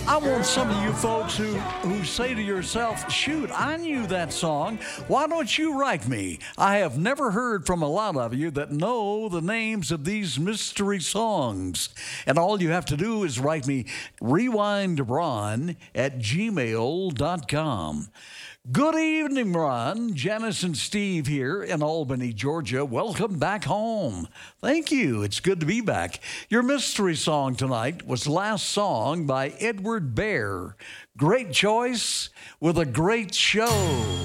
I want some of you folks who say to yourself, shoot, I knew that song. Why don't you write me? I have never heard from a lot of you that know the names of these mystery songs. And all you have to do is write me rewindron@gmail.com. Good evening, Ron. Janice and Steve here in Albany, Georgia. Welcome back home. Thank you. It's good to be back. Your mystery song tonight was Last Song by Edward Bear. Great choice with a great show.